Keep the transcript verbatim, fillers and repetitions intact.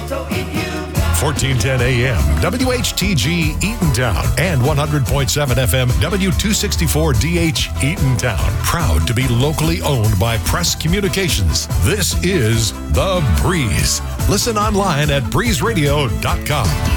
fourteen ten A M, W H T G Eatontown, and one hundred point seven F M, W two sixty-four D H Eatontown. Proud to be locally owned by Press Communications. This is The Breeze. Listen online at breeze radio dot com.